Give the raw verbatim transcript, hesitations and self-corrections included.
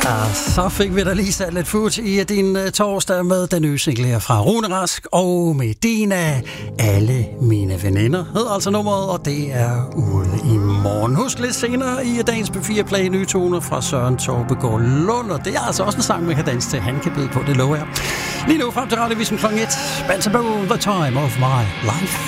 Så fik vi da lige sat lidt fut i din uh, torsdag med den nye single her fra Rune Rask og Medina. Alle mine veninder hed altså nummeret, og det er ude i morgen. Husk lidt senere i dagens P fire Play nye toner fra Søren Torbegaard Lund, og det er altså også en sang, man kan danse til. Han kan byde på, det lover jeg. Lige nu frem til Radioavisen klokken et. Balsabo, The Time of My Life.